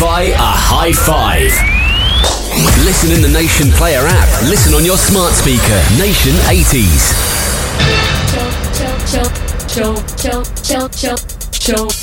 Hi-Fi a high five. Listen in the Nation Player app. Listen on your smart speaker. Nation 80s. Show.